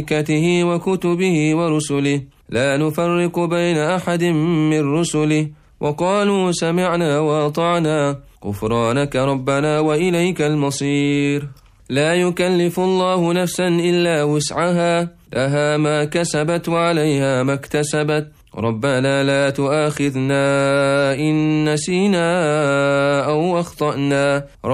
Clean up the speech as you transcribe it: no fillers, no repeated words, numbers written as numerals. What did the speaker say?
وملائكته وكتبه ورسله لا نفرق بين أحد من رسله وقالوا سمعنا وأطعنا غفرانك ربنا وإليك المصير. لا يكلف الله نفسا إلا وسعها لها ما كسبت وعليها ما اكتسبت ربنا لا تؤاخذنا إن نسينا أو أخطأنا